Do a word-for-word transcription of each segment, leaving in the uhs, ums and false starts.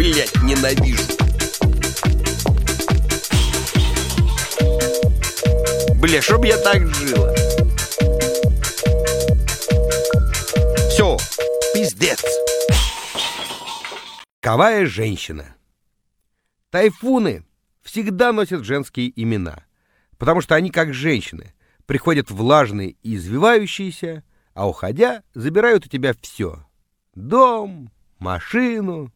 блять, ненавижу. Бля, чтоб я так жила. Все, пиздец. Ковая женщина. Тайфуны всегда носят женские имена, потому что они, как женщины, приходят влажные и извивающиеся, а уходя, забирают у тебя все. Дом, машину.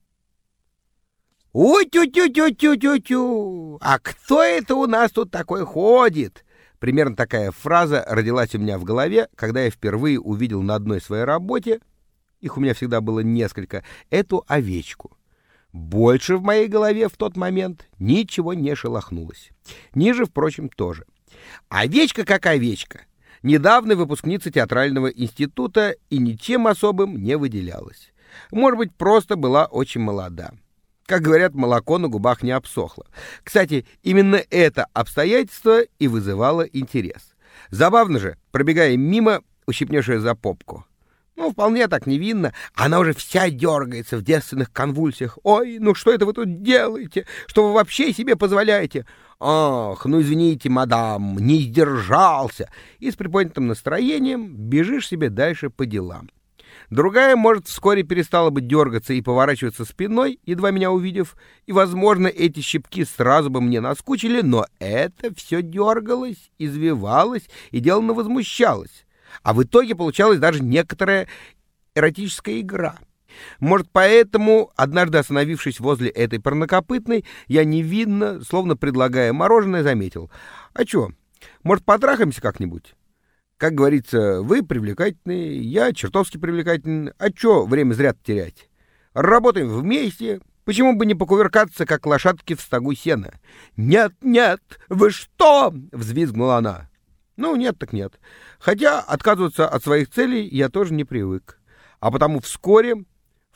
У-тю-тю-тю-тю-тю-тю! А кто это у нас тут такой ходит? Примерно такая фраза родилась у меня в голове, когда я впервые увидел на одной своей работе, их у меня всегда было несколько, эту овечку. Больше в моей голове в тот момент ничего не шелохнулось. Ниже, впрочем, тоже. Овечка как овечка. Недавно выпускница театрального института и ничем особым не выделялась. Может быть, просто была очень молода. Как говорят, молоко на губах не обсохло. Кстати, именно это обстоятельство и вызывало интерес. Забавно же, пробегая мимо, ущипнешь ее за попку. Ну, вполне так невинно. Она уже вся дергается в девственных конвульсиях. «Ой, ну что это вы тут делаете? Что вы вообще себе позволяете?» «Ах, ну извините, мадам, не сдержался!» И с приподнятым настроением бежишь себе дальше по делам. Другая, может, вскоре перестала бы дергаться и поворачиваться спиной, едва меня увидев, и, возможно, эти щипки сразу бы мне наскучили, но это все дергалось, извивалось и деланно возмущалось. А в итоге получалась даже некоторая эротическая игра. Может, поэтому, однажды остановившись возле этой парнокопытной, я невинно, словно предлагая мороженое, заметил: «А чё, может, потрахаемся как-нибудь? Как говорится, вы привлекательные, я чертовски привлекательный. А чё время зря терять? Работаем вместе. Почему бы не покувыркаться, как лошадки в стогу сена?» «Нет, нет, вы что?» — взвизгнула она. Ну, нет так нет. Хотя отказываться от своих целей я тоже не привык. А потому вскоре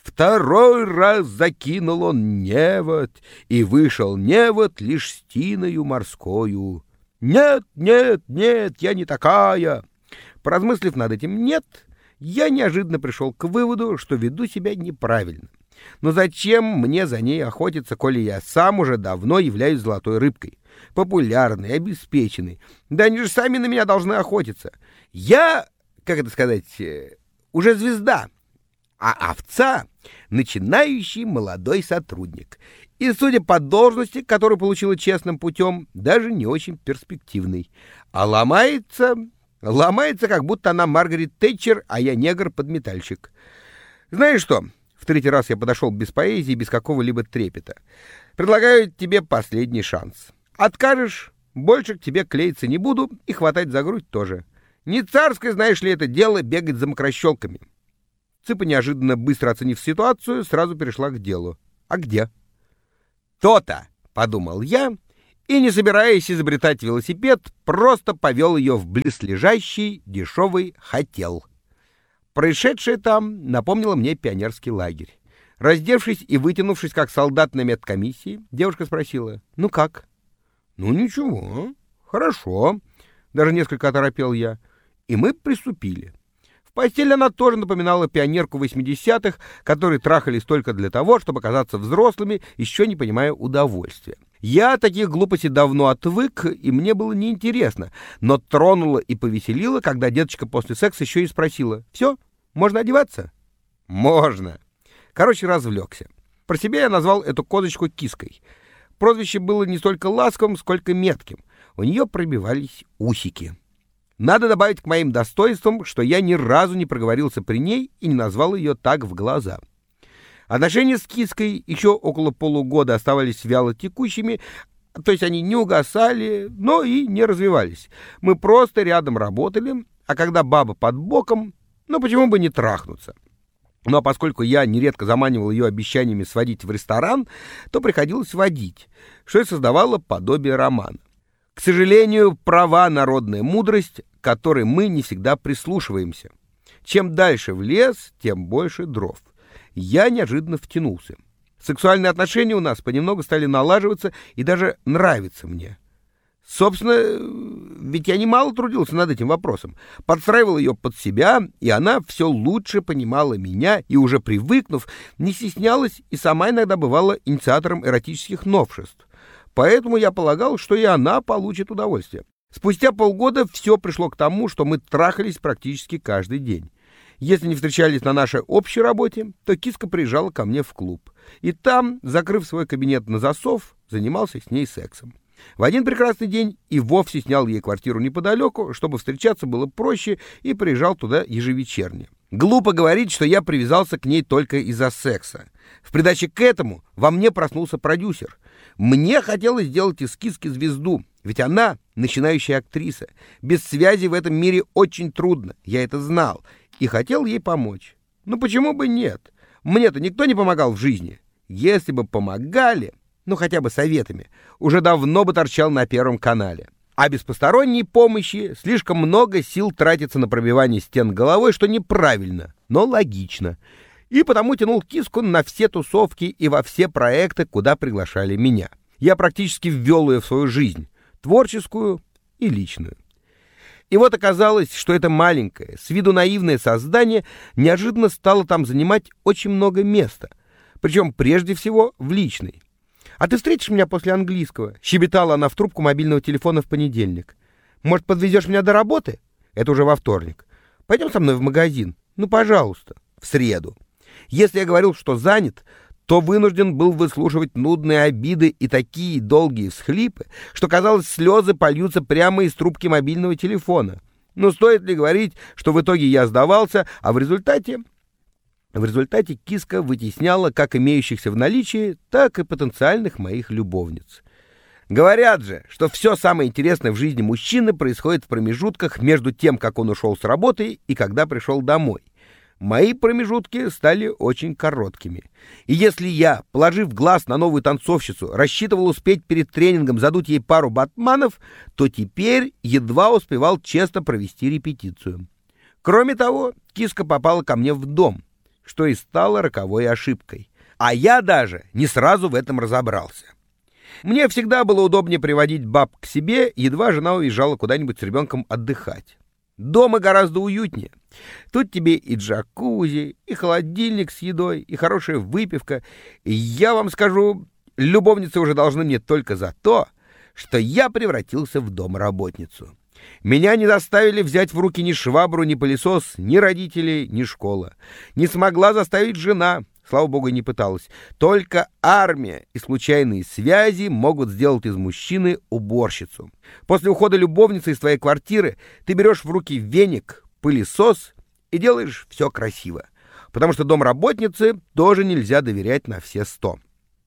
второй раз закинул он невод, и вышел невод лишь стиною морскою. «Нет, нет, нет, я не такая!» Поразмыслив над этим «нет», я неожиданно пришел к выводу, что веду себя неправильно. Но зачем мне за ней охотиться, коли я сам уже давно являюсь золотой рыбкой? Популярный, обеспеченный. Да они же сами на меня должны охотиться. Я, как это сказать, уже звезда, а овца — начинающий молодой сотрудник. И, судя по должности, которую получила честным путем, даже не очень перспективный. А ломается, ломается, как будто она Маргарет Тэтчер, а я негр-подметальщик. Знаешь что? В третий раз я подошел без поэзии, без какого-либо трепета. Предлагаю тебе последний шанс. Откажешь, больше к тебе клеиться не буду и хватать за грудь тоже. Не царское, знаешь ли, это дело бегать за мокрощелками. Цыпа, неожиданно быстро оценив ситуацию, сразу перешла к делу. А где? «То-то», — подумал я, и, не собираясь изобретать велосипед, просто повел ее в близлежащий дешевый хотел. Происшедшее там напомнило мне пионерский лагерь. Раздевшись и вытянувшись, как солдат на медкомиссии, девушка спросила: «Ну как?» «Ну ничего, хорошо», — даже несколько оторопел я, и мы приступили. В постели она тоже напоминала пионерку восьмидесятых, которые трахались только для того, чтобы оказаться взрослыми, еще не понимая удовольствия. Я от таких глупостей давно отвык, и мне было неинтересно, но тронуло и повеселило, когда деточка после секса еще и спросила: «Все, можно одеваться?» «Можно». Короче, развлекся. Про себя я назвал эту козочку Киской. Прозвище было не столько ласковым, сколько метким. У нее пробивались усики. Надо добавить к моим достоинствам, что я ни разу не проговорился при ней и не назвал ее так в глаза. Отношения с Киской еще около полугода оставались вяло текущими, то есть они не угасали, но и не развивались. Мы просто рядом работали, а когда баба под боком, ну почему бы не трахнуться? Ну а поскольку я нередко заманивал ее обещаниями сводить в ресторан, то приходилось водить, что и создавало подобие романа. К сожалению, права народная мудрость, к которой мы не всегда прислушиваемся. Чем дальше в лес, тем больше дров. Я неожиданно втянулся. Сексуальные отношения у нас понемногу стали налаживаться и даже нравиться мне. Собственно, ведь я немало трудился над этим вопросом. Подстраивал ее под себя, и она все лучше понимала меня, и уже привыкнув, не стеснялась и сама иногда бывала инициатором эротических новшеств. Поэтому я полагал, что и она получит удовольствие. Спустя полгода все пришло к тому, что мы трахались практически каждый день. Если не встречались на нашей общей работе, то киска приезжала ко мне в клуб. И там, закрыв свой кабинет на засов, занимался с ней сексом. В один прекрасный день и вовсе снял ей квартиру неподалеку, чтобы встречаться было проще, и приезжал туда ежевечерне. Глупо говорить, что я привязался к ней только из-за секса. В придаче к этому во мне проснулся продюсер. Мне хотелось сделать из киски звезду, ведь она начинающая актриса. Без связи в этом мире очень трудно, я это знал, и хотел ей помочь. Ну почему бы нет? Мне-то никто не помогал в жизни. Если бы помогали, ну хотя бы советами, уже давно бы торчал на Первом канале. А без посторонней помощи слишком много сил тратится на пробивание стен головой, что неправильно, но логично. И потому тянул киску на все тусовки и во все проекты, куда приглашали меня. Я практически ввел ее в свою жизнь, творческую и личную. И вот оказалось, что это маленькое, с виду наивное создание неожиданно стало там занимать очень много места, причем прежде всего в личной. «А ты встретишь меня после английского?» — щебетала она в трубку мобильного телефона в понедельник. «Может, подвезешь меня до работы?» Это уже во вторник. «Пойдем со мной в магазин?» «Ну, пожалуйста». В среду. Если я говорил, что занят, то вынужден был выслушивать нудные обиды и такие долгие всхлипы, что, казалось, слезы польются прямо из трубки мобильного телефона. Но стоит ли говорить, что в итоге я сдавался, а в результате... В результате киска вытесняла как имеющихся в наличии, так и потенциальных моих любовниц. Говорят же, что все самое интересное в жизни мужчины происходит в промежутках между тем, как он ушел с работы, и когда пришел домой. Мои промежутки стали очень короткими. И если я, положив глаз на новую танцовщицу, рассчитывал успеть перед тренингом задуть ей пару батманов, то теперь едва успевал честно провести репетицию. Кроме того, киска попала ко мне в дом, что и стало роковой ошибкой. А я даже не сразу в этом разобрался. Мне всегда было удобнее приводить баб к себе, едва жена уезжала куда-нибудь с ребенком отдыхать. Дома гораздо уютнее. Тут тебе и джакузи, и холодильник с едой, и хорошая выпивка. И я вам скажу, любовницы уже должны мне только за то, что я превратился в домработницу. Меня не заставили взять в руки ни швабру, ни пылесос, ни родители, ни школа. Не смогла заставить жена, слава богу, не пыталась. Только армия и случайные связи могут сделать из мужчины уборщицу. После ухода любовницы из твоей квартиры ты берешь в руки веник, пылесос и делаешь все красиво. Потому что домработнице тоже нельзя доверять на все сто.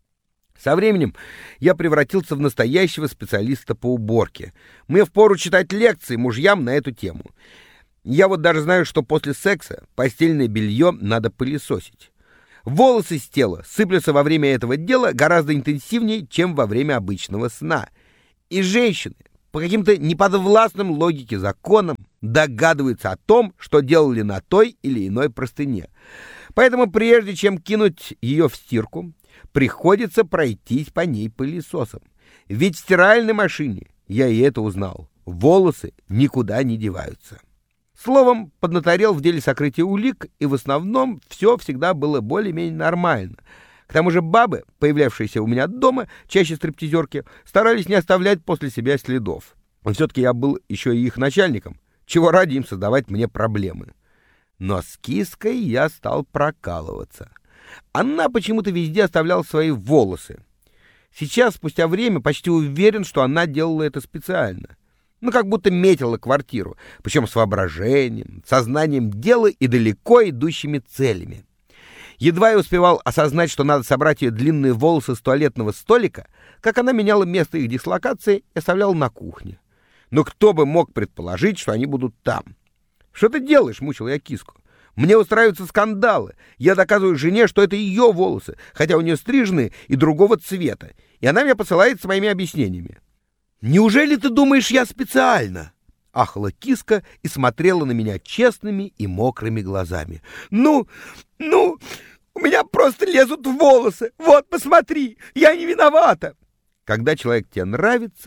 Со временем я превратился в настоящего специалиста по уборке. Мне впору читать лекции мужьям на эту тему. Я вот даже знаю, что после секса постельное белье надо пылесосить. Волосы с тела сыплются во время этого дела гораздо интенсивнее, чем во время обычного сна. И женщины по каким-то неподвластным логике законам догадываются о том, что делали на той или иной простыне. Поэтому прежде чем кинуть ее в стирку, приходится пройтись по ней пылесосом. Ведь в стиральной машине, я и это узнал, волосы никуда не деваются. Словом, поднаторел в деле сокрытия улик, и в основном все всегда было более-менее нормально. К тому же бабы, появлявшиеся у меня дома, чаще стриптизерки, старались не оставлять после себя следов. Но все-таки я был еще и их начальником, чего ради им создавать мне проблемы. Но с киской я стал прокалываться. Она почему-то везде оставляла свои волосы. Сейчас, спустя время, почти уверен, что она делала это специально. Ну, как будто метила квартиру, причем с воображением, сознанием дела и далеко идущими целями. Едва я успевал осознать, что надо собрать ее длинные волосы с туалетного столика, как она меняла место их дислокации и оставляла на кухне. Но кто бы мог предположить, что они будут там? «Что ты делаешь?» — мучил я киску. «Мне устраиваются скандалы. Я доказываю жене, что это ее волосы, хотя у нее стрижены и другого цвета, и она меня посылает с моими объяснениями». «Неужели ты думаешь, я специально?» — ахала киска и смотрела на меня честными и мокрыми глазами. «Ну, ну, у меня просто лезут волосы. Вот, посмотри, я не виновата». Когда человек тебе нравится,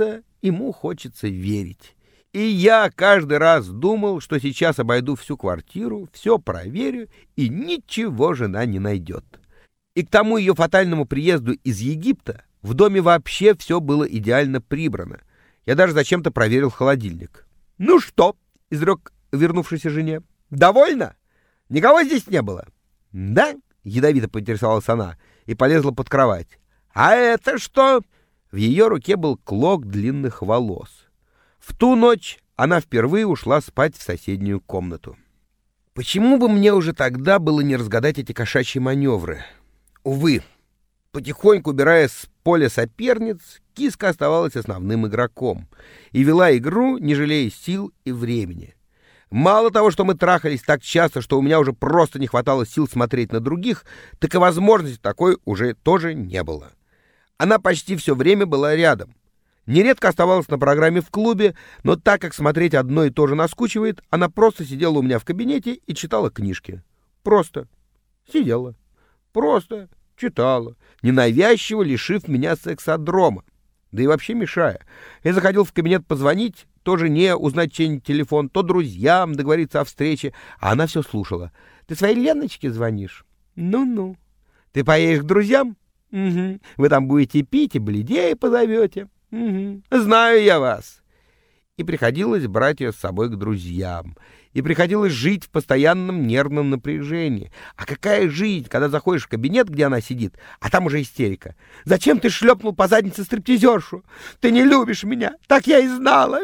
ему хочется верить. И я каждый раз думал, что сейчас обойду всю квартиру, все проверю, и ничего жена не найдет. И к тому ее фатальному приезду из Египта в доме вообще все было идеально прибрано. Я даже зачем-то проверил холодильник. «Ну что?» — изрек вернувшейся жене. «Довольно? Никого здесь не было?» «Да?» — ядовито поинтересовалась она и полезла под кровать. «А это что?» В ее руке был клок длинных волос. В ту ночь она впервые ушла спать в соседнюю комнату. Почему бы мне уже тогда было не разгадать эти кошачьи маневры? Увы, потихоньку убирая с поля соперниц, киска оставалась основным игроком и вела игру, не жалея сил и времени. Мало того, что мы трахались так часто, что у меня уже просто не хватало сил смотреть на других, так и возможности такой уже тоже не было. Она почти все время была рядом. Нередко оставалась на программе в клубе, но так как смотреть одно и то же наскучивает, она просто сидела у меня в кабинете и читала книжки. Просто сидела. Просто читала, ненавязчиво лишив меня сексодрома, да и вообще мешая. Я заходил в кабинет позвонить, то жене узнать чей-нибудь телефон, то друзьям договориться о встрече, а она все слушала. «Ты своей Леночке звонишь? Ну-ну. Ты поедешь к друзьям? Угу. Вы там будете пить и бледей позовете? Угу. Знаю я вас». И приходилось брать ее с собой к друзьям. И приходилось жить в постоянном нервном напряжении. А какая жизнь, когда заходишь в кабинет, где она сидит, а там уже истерика. «Зачем ты шлепнул по заднице стриптизершу? Ты не любишь меня, так я и знала».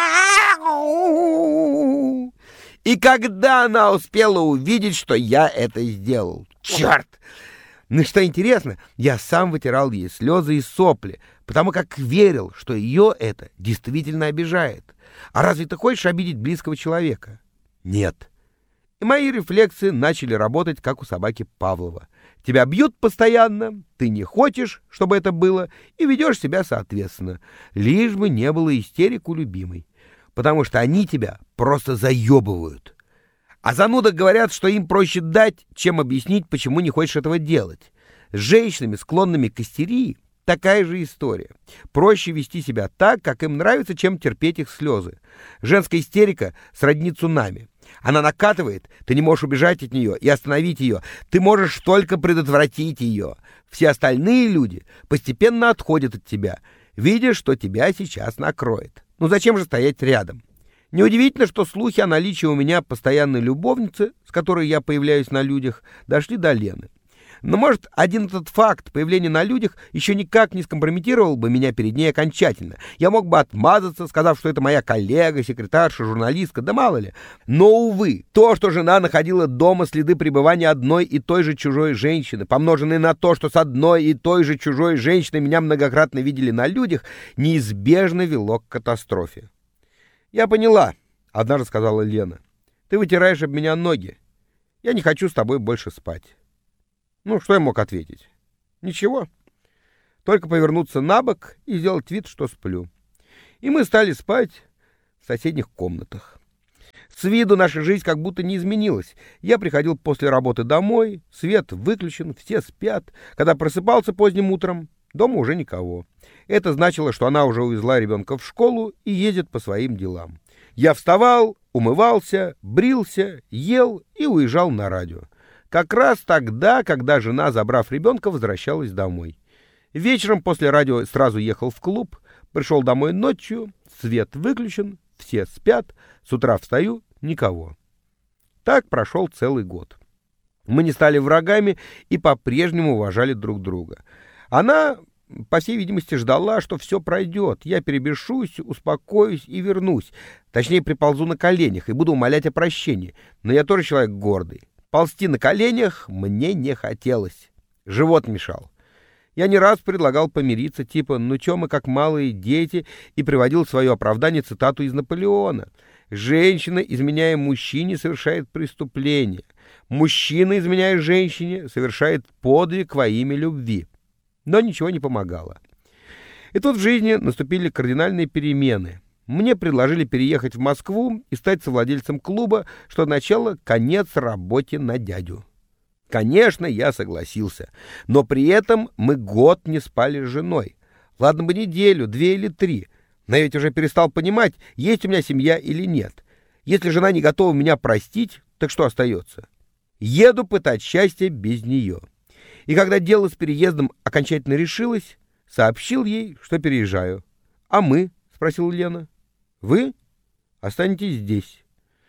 Мяу! И когда она успела увидеть, что я это сделал? Черт! Ну что интересно, я сам вытирал ей слезы и сопли, потому как верил, что ее это действительно обижает. А разве ты хочешь обидеть близкого человека? Нет. И мои рефлексы начали работать, как у собаки Павлова. Тебя бьют постоянно, ты не хочешь, чтобы это было, и ведешь себя соответственно, лишь бы не было истерик у любимой, потому что они тебя просто заебывают. А занудах говорят, что им проще дать, чем объяснить, почему не хочешь этого делать. С женщинами, склонными к истерии, такая же история. Проще вести себя так, как им нравится, чем терпеть их слезы. Женская истерика сродни цунами. Она накатывает, ты не можешь убежать от нее и остановить ее. Ты можешь только предотвратить ее. Все остальные люди постепенно отходят от тебя, видя, что тебя сейчас накроет. Ну зачем же стоять рядом? Неудивительно, что слухи о наличии у меня постоянной любовницы, с которой я появляюсь на людях, дошли до Лены. Но, может, один этот факт появления на людях еще никак не скомпрометировал бы меня перед ней окончательно. Я мог бы отмазаться, сказав, что это моя коллега, секретарша, журналистка, да мало ли. Но, увы, то, что жена находила дома следы пребывания одной и той же чужой женщины, помноженные на то, что с одной и той же чужой женщиной меня многократно видели на людях, неизбежно вело к катастрофе. «Я поняла», — однажды сказала Лена. «Ты вытираешь об меня ноги. Я не хочу с тобой больше спать». Ну, что я мог ответить? Ничего. Только повернуться на бок и сделать вид, что сплю. И мы стали спать в соседних комнатах. С виду наша жизнь как будто не изменилась. Я приходил после работы домой, свет выключен, все спят. Когда просыпался поздним утром, дома уже никого. Это значило, что она уже увезла ребенка в школу и едет по своим делам. Я вставал, умывался, брился, ел и уезжал на радио. Как раз тогда, когда жена, забрав ребенка, возвращалась домой. Вечером после радио сразу ехал в клуб, пришел домой ночью, свет выключен, все спят, с утра встаю, никого. Так прошел целый год. Мы не стали врагами и по-прежнему уважали друг друга. Она, по всей видимости, ждала, что все пройдет, я перебешусь, успокоюсь и вернусь. Точнее, приползу на коленях и буду умолять о прощении. Но я тоже человек гордый. Ползти на коленях мне не хотелось. Живот мешал. Я не раз предлагал помириться, типа «ну чё мы как малые дети», и приводил в свое оправдание цитату из Наполеона. «Женщина, изменяя мужчине, совершает преступление. Мужчина, изменяя женщине, совершает подвиг во имя любви». Но ничего не помогало. И тут в жизни наступили кардинальные перемены. Мне предложили переехать в Москву и стать совладельцем клуба, что означало конец работе на дядю. Конечно, я согласился, но при этом мы год не спали с женой. Ладно бы неделю, две или три, Но я ведь уже перестал понимать, есть у меня семья или нет. Если жена не готова меня простить, так что остается? Еду пытать счастье без нее. И когда дело с переездом окончательно решилось, сообщил ей, что переезжаю. «А мы?» — спросила Лена. «Вы останетесь здесь».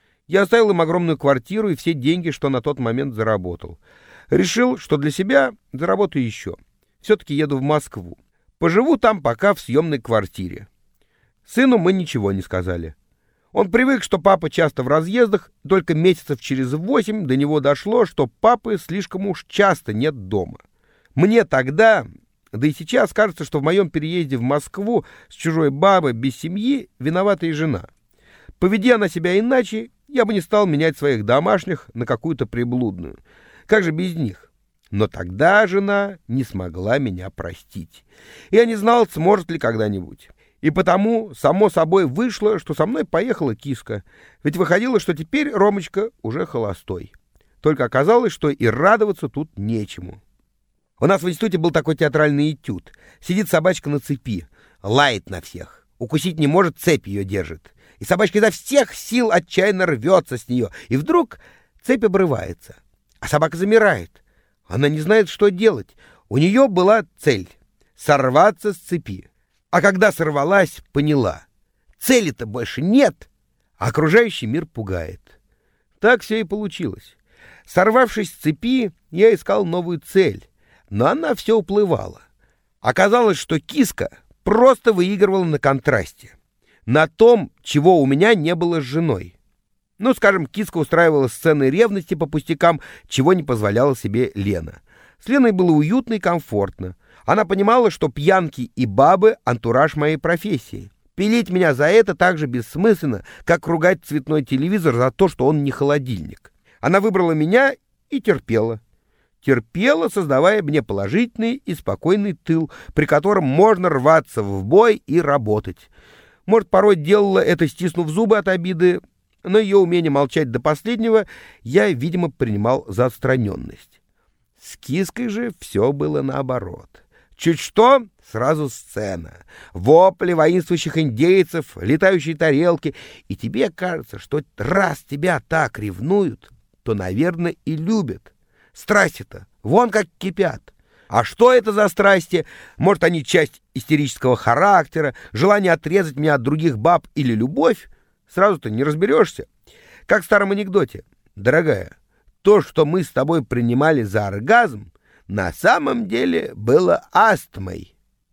Я оставил им огромную квартиру и все деньги, что на тот момент заработал. Решил, что для себя заработаю еще. Все-таки еду в Москву. Поживу там пока в съемной квартире. Сыну мы ничего не сказали. Он привык, что папа часто в разъездах, только месяцев через восемь до него дошло, что папы слишком уж часто нет дома. Мне тогда, да и сейчас, кажется, что в моем переезде в Москву с чужой бабой без семьи виновата и жена. Поведи она себя иначе, я бы не стал менять своих домашних на какую-то приблудную. Как же без них? Но тогда жена не смогла меня простить. Я не знал, сможет ли когда-нибудь. И потому, само собой, вышло, что со мной поехала киска. Ведь выходило, что теперь Ромочка уже холостой. Только оказалось, что и радоваться тут нечему. У нас в институте был такой театральный этюд. Сидит собачка на цепи, лает на всех. Укусить не может, цепь ее держит. И собачка изо всех сил отчаянно рвется с нее. И вдруг цепь обрывается. А собака замирает. Она не знает, что делать. У нее была цель — сорваться с цепи. А когда сорвалась, поняла — цели-то больше нет, а окружающий мир пугает. Так все и получилось. Сорвавшись с цепи, я искал новую цель, но она все уплывала. Оказалось, что киска просто выигрывала на контрасте. На том, чего у меня не было с женой. Ну, скажем, киска устраивала сцены ревности по пустякам, чего не позволяла себе Лена. С Леной было уютно и комфортно. Она понимала, что пьянки и бабы — антураж моей профессии. Пилить меня за это так же бессмысленно, как ругать цветной телевизор за то, что он не холодильник. Она выбрала меня и терпела. Терпела, создавая мне положительный и спокойный тыл, при котором можно рваться в бой и работать. Может, порой делала это, стиснув зубы от обиды, но ее умение молчать до последнего я, видимо, принимал за отстраненность. С киской же все было наоборот. Чуть что — сразу сцена. Вопли воинствующих индейцев, летающие тарелки. И тебе кажется, что раз тебя так ревнуют, то, наверное, и любят. Страсти-то вон как кипят. А что это за страсти? Может, они часть истерического характера, желание отрезать меня от других баб или любовь? Сразу-то не разберешься. Как в старом анекдоте. Дорогая, то, что мы с тобой принимали за оргазм, на самом деле было астмой.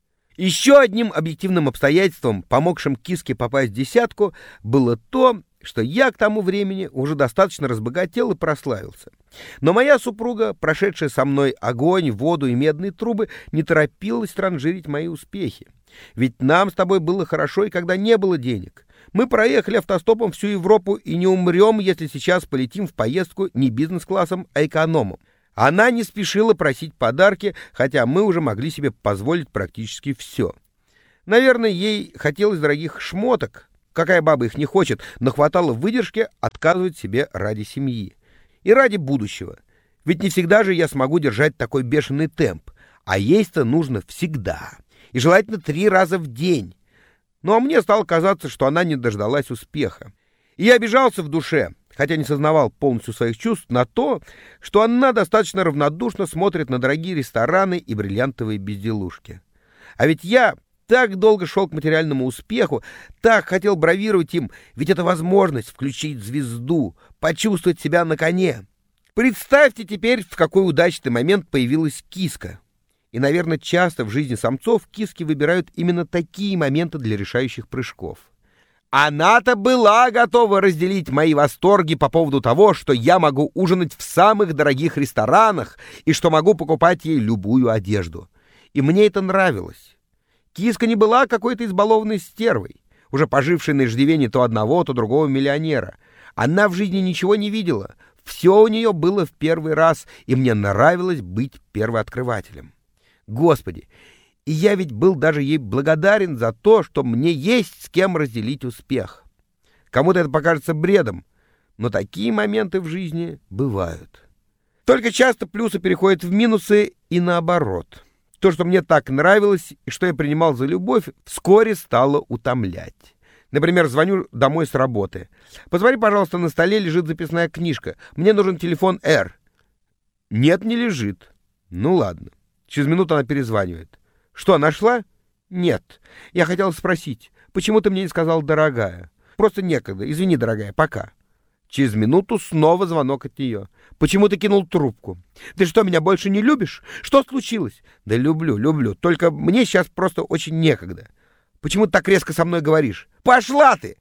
Еще одним объективным обстоятельством, помогшим киске попасть в десятку, было то, что я к тому времени уже достаточно разбогател и прославился. Но моя супруга, прошедшая со мной огонь, воду и медные трубы, не торопилась транжирить мои успехи. Ведь нам с тобой было хорошо и когда не было денег. Мы проехали автостопом всю Европу и не умрем, если сейчас полетим в поездку не бизнес-классом, а экономом. Она не спешила просить подарки, хотя мы уже могли себе позволить практически все. Наверное, ей хотелось дорогих шмоток. Какая баба их не хочет, но хватало выдержки отказывать себе ради семьи. И ради будущего. Ведь не всегда же я смогу держать такой бешеный темп. А есть-то нужно всегда. И желательно три раза в день. Ну а мне стало казаться, что она не дождалась успеха. И я обижался в душе, хотя не сознавал полностью своих чувств, на то, что она достаточно равнодушно смотрит на дорогие рестораны и бриллиантовые безделушки. А ведь я так долго шел к материальному успеху, так хотел бравировать им, ведь это возможность включить звезду, почувствовать себя на коне. Представьте теперь, в какой удачный момент появилась киска. И, наверное, часто в жизни самцов киски выбирают именно такие моменты для решающих прыжков. Она-то была готова разделить мои восторги по поводу того, что я могу ужинать в самых дорогих ресторанах и что могу покупать ей любую одежду. И мне это нравилось. Киска не была какой-то избалованной стервой, уже пожившей на иждивении то одного, то другого миллионера. Она в жизни ничего не видела. Все у нее было в первый раз, и мне нравилось быть первооткрывателем. Господи, и я ведь был даже ей благодарен за то, что мне есть с кем разделить успех. Кому-то это покажется бредом, но такие моменты в жизни бывают. Только часто плюсы переходят в минусы и наоборот. То, что мне так нравилось и что я принимал за любовь, вскоре стало утомлять. Например, звоню домой с работы. «Посмотри, пожалуйста, на столе лежит записная книжка. Мне нужен телефон Р». «Нет, не лежит». «Ну ладно». Через минуту она перезванивает. «Что, нашла?» «Нет. Я хотела спросить, почему ты мне не сказал, дорогая?» «Просто некогда. Извини, дорогая, пока». Через минуту снова звонок от нее. «Почему ты кинул трубку?» «Ты что, меня больше не любишь? Что случилось?» «Да люблю, люблю. Только мне сейчас просто очень некогда». «Почему ты так резко со мной говоришь?» «Пошла ты!»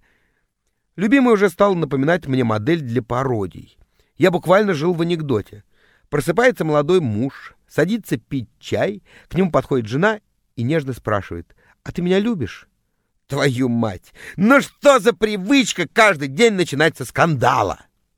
Любимый уже стал напоминать мне модель для пародий. Я буквально жил в анекдоте. Просыпается молодой муж, садится пить чай, к нему подходит жена и нежно спрашивает: «А ты меня любишь?» Твою мать! Ну что за привычка каждый день начинать со скандала?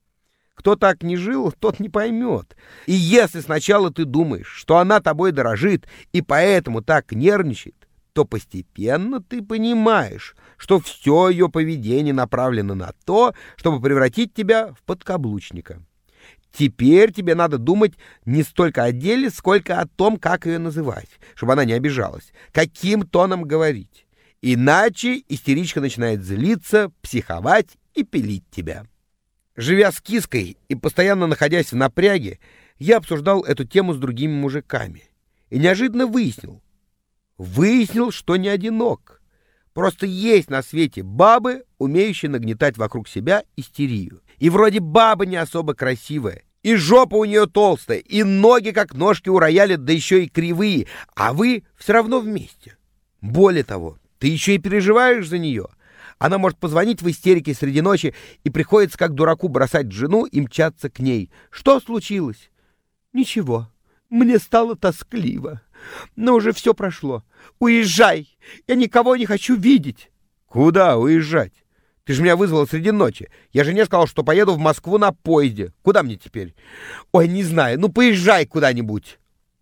Кто так не жил, тот не поймет. И если сначала ты думаешь, что она тобой дорожит и поэтому так нервничает, то постепенно ты понимаешь, что все ее поведение направлено на то, чтобы превратить тебя в подкаблучника. Теперь тебе надо думать не столько о деле, сколько о том, как ее называть, чтобы она не обижалась, каким тоном говорить. Иначе истеричка начинает злиться, психовать и пилить тебя. Живя с киской и постоянно находясь в напряге, я обсуждал эту тему с другими мужиками. И неожиданно выяснил, Выяснил, что не одинок. Просто есть на свете бабы, умеющие нагнетать вокруг себя истерию. И вроде баба не особо красивая, и жопа у нее толстая, и ноги как ножки у рояля, да еще и кривые, а вы все равно вместе. Более того, ты еще и переживаешь за нее. Она может позвонить в истерике среди ночи, и приходится как дураку бросать жену и мчаться к ней. Что случилось? Ничего. Мне стало тоскливо. Но уже все прошло. Уезжай! Я никого не хочу видеть. Куда уезжать? Ты же меня вызвала среди ночи. Я жене сказал, что поеду в Москву на поезде. Куда мне теперь? Ой, не знаю. Ну, поезжай куда-нибудь.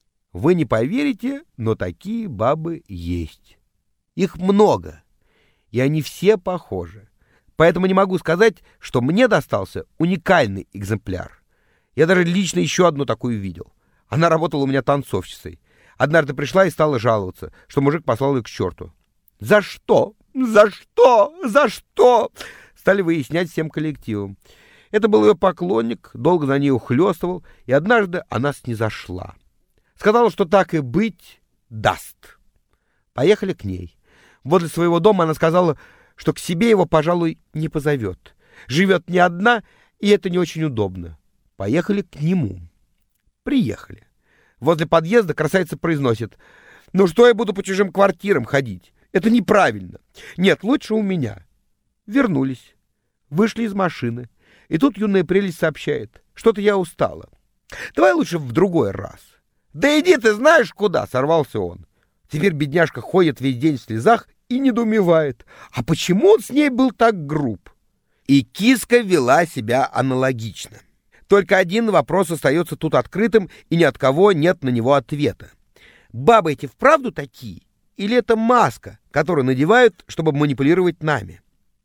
Вы не поверите, но такие бабы есть. Их много. И они все похожи. Поэтому не могу сказать, что мне достался уникальный экземпляр. Я даже лично еще одну такую видел. Она работала у меня танцовщицей. Однажды пришла и стала жаловаться, что мужик послал ее к черту. «За что? За что? За что?» Стали выяснять всем коллективом. Это был ее поклонник, долго за ней ухлёстывал, и однажды она снизошла. Сказала, что так и быть даст. Поехали к ней. Возле своего дома она сказала, что к себе его, пожалуй, не позовет. Живет не одна, и это не очень удобно. Поехали к нему. Приехали. Возле подъезда красавица произносит: «Ну что я буду по чужим квартирам ходить? Это неправильно. Нет, лучше у меня». Вернулись. Вышли из машины. И тут юная прелесть сообщает: «Что-то я устала. Давай лучше в другой раз». «Да иди ты знаешь куда!» — сорвался он. Теперь бедняжка ходит весь день в слезах и недоумевает, а почему он с ней был так груб? И киска вела себя аналогично. Только один вопрос остается тут открытым, и ни от кого нет на него ответа. Бабы эти вправду такие? Или это маска, которую надевают, чтобы манипулировать нами?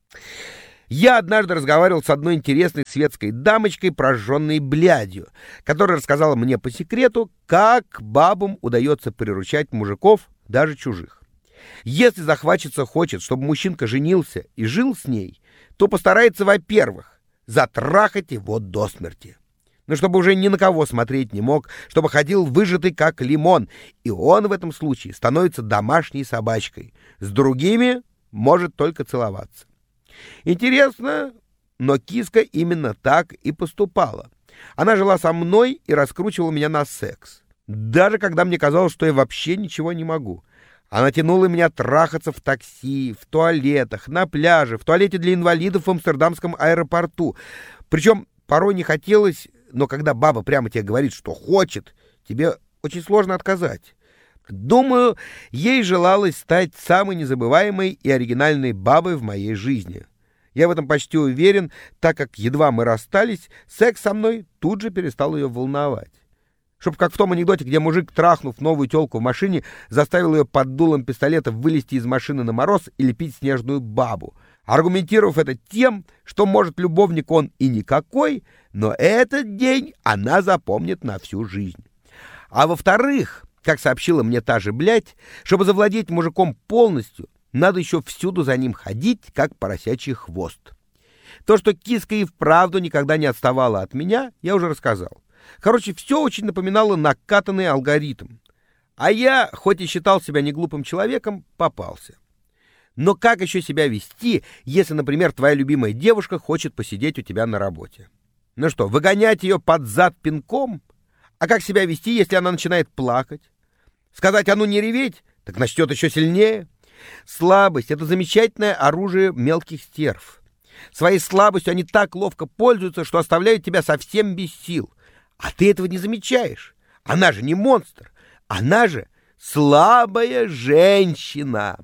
Я однажды разговаривал с одной интересной светской дамочкой, прожженной блядью, которая рассказала мне по секрету, как бабам удается приручать мужиков, даже чужих. Если захватчица хочет, чтобы мужчинка женился и жил с ней, то постарается, во-первых, затрахать его до смерти. Но чтобы уже ни на кого смотреть не мог, чтобы ходил выжатый как лимон, и он в этом случае становится домашней собачкой. С другими может только целоваться. Интересно, но киска именно так и поступала. Она жила со мной и раскручивала меня на секс. Даже когда мне казалось, что я вообще ничего не могу. Она тянула меня трахаться в такси, в туалетах, на пляже, в туалете для инвалидов в Амстердамском аэропорту. Причем порой не хотелось, но когда баба прямо тебе говорит, что хочет, тебе очень сложно отказать. Думаю, ей желалось стать самой незабываемой и оригинальной бабой в моей жизни. Я в этом почти уверен, так как едва мы расстались, секс со мной тут же перестал ее волновать. Чтоб как в том анекдоте, где мужик, трахнув новую тёлку в машине, заставил ее под дулом пистолета вылезти из машины на мороз и лепить снежную бабу, аргументировав это тем, что, может, любовник он и никакой, но этот день она запомнит на всю жизнь. А во-вторых, Как сообщила мне та же блядь, чтобы завладеть мужиком полностью, надо еще всюду за ним ходить, как поросячий хвост. То, что киска и вправду никогда не отставала от меня, я уже рассказал. Короче, все очень напоминало накатанный алгоритм. А я, хоть и считал себя неглупым человеком, попался. Но как еще себя вести, если, например, твоя любимая девушка хочет посидеть у тебя на работе? Ну что, выгонять ее под зад пинком? А как себя вести, если она начинает плакать? Сказать «а ну не реветь», так начнет еще сильнее. Слабость — это замечательное оружие мелких стерв. Своей слабостью они так ловко пользуются, что оставляют тебя совсем без сил. А ты этого не замечаешь. Она же не монстр. Она же слабая женщина.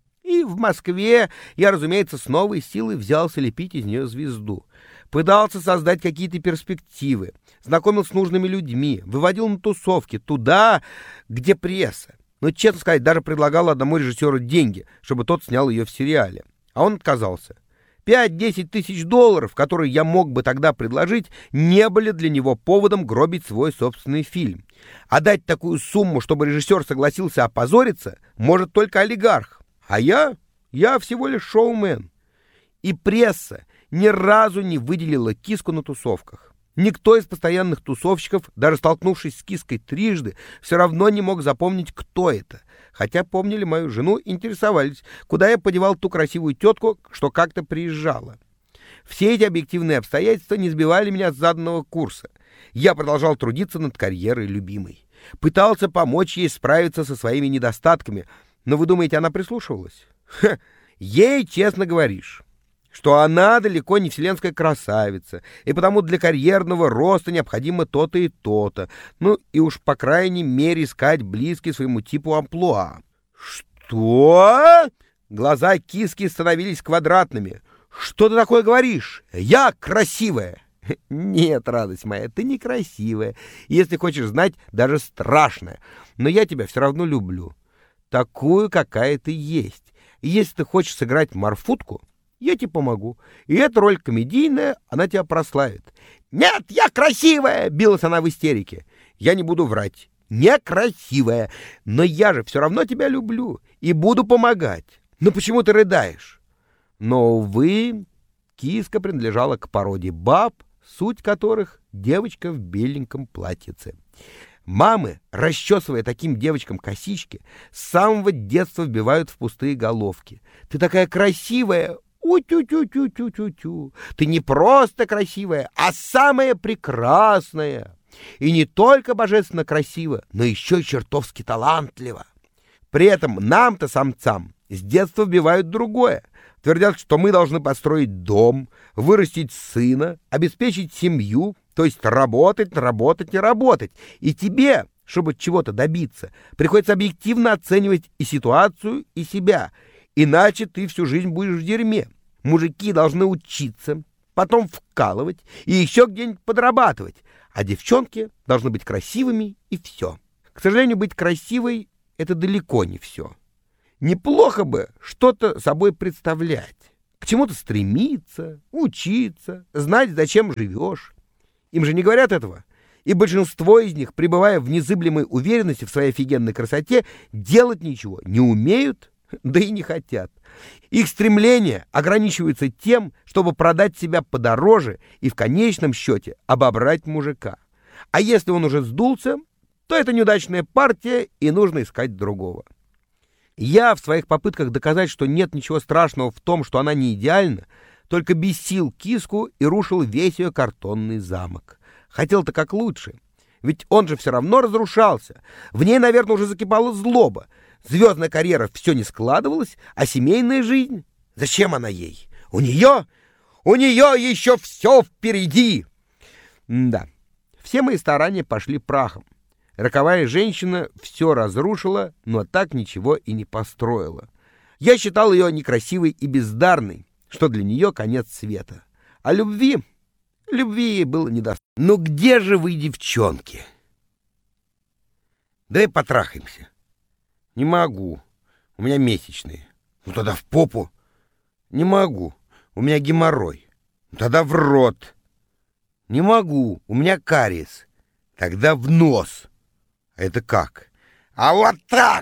И в Москве я, разумеется, с новой силой взялся лепить из нее звезду. Пытался создать какие-то перспективы, знакомил с нужными людьми, выводил на тусовки, туда, где пресса. Но, честно сказать, даже предлагал одному режиссеру деньги, чтобы тот снял ее в сериале. А он отказался. пять-десять тысяч долларов, которые я мог бы тогда предложить, не были для него поводом гробить свой собственный фильм. А дать такую сумму, чтобы режиссер согласился опозориться, может только олигарх. А я? Я всего лишь шоумен. И пресса ни разу не выделила киску на тусовках. Никто из постоянных тусовщиков, даже столкнувшись с киской трижды, все равно не мог запомнить, кто это. Хотя помнили мою жену, интересовались, куда я подевал ту красивую тетку, что как-то приезжала. Все эти объективные обстоятельства не сбивали меня с заданного курса. Я продолжал трудиться над карьерой любимой. Пытался помочь ей справиться со своими недостатками. Но вы думаете, она прислушивалась? Ха, ей честно говоришь, что она далеко не вселенская красавица, и потому для карьерного роста необходимо то-то и то-то, ну и уж по крайней мере искать близкий своему типу амплуа. Что? Глаза киски становились квадратными. Что ты такое говоришь? Я красивая. Нет, радость моя, ты не красивая. Если хочешь знать, даже страшная. Но я тебя все равно люблю. Такую, какая ты есть. И если ты хочешь сыграть Марфутку, я тебе помогу. И эта роль комедийная, она тебя прославит. «Нет, я красивая!» — билась она в истерике. «Я не буду врать. Некрасивая. Но я же все равно тебя люблю и буду помогать. Ну почему ты рыдаешь?» Но, увы, киска принадлежала к породе баб, суть которых — девочка в беленьком платьице. Мамы, расчесывая таким девочкам косички, с самого детства вбивают в пустые головки. «Ты такая красивая! У-тю-тю-тю-тю-тю-тю! Ты не просто красивая, а самая прекрасная! И не только божественно красива, но еще и чертовски талантлива!» При этом нам-то, самцам, с детства вбивают другое. Твердят, что мы должны построить дом, вырастить сына, обеспечить семью, то есть работать, работать и работать. И тебе, чтобы чего-то добиться, приходится объективно оценивать и ситуацию, и себя. Иначе ты всю жизнь будешь в дерьме. Мужики должны учиться, потом вкалывать и еще где-нибудь подрабатывать. А девчонки должны быть красивыми, и все. К сожалению, быть красивой — это далеко не все. Неплохо бы что-то собой представлять, к чему-то стремиться, учиться, знать, зачем живешь. Им же не говорят этого. И большинство из них, пребывая в незыблемой уверенности в своей офигенной красоте, делать ничего не умеют, да и не хотят. Их стремления ограничиваются тем, чтобы продать себя подороже и в конечном счете обобрать мужика. А если он уже сдулся, то это неудачная партия, и нужно искать другого. Я в своих попытках доказать, что нет ничего страшного в том, что она не идеальна, только бесил киску и рушил весь ее картонный замок. Хотел-то как лучше, ведь он же все равно разрушался. В ней, наверное, уже закипала злоба. Звездная карьера все не складывалась, а семейная жизнь? Зачем она ей? У нее? У нее еще все впереди! Да, все мои старания пошли прахом. Роковая женщина все разрушила, но так ничего и не построила. Я считал ее некрасивой и бездарной, что для нее конец света. А любви? Любви ей было недостаточно. Ну где же вы, девчонки? Давай потрахаемся. Не могу. У меня месячные. Ну тогда в попу. Не могу. У меня геморрой. Ну тогда в рот. Не могу. У меня кариес. Тогда в нос. А это как? А вот так!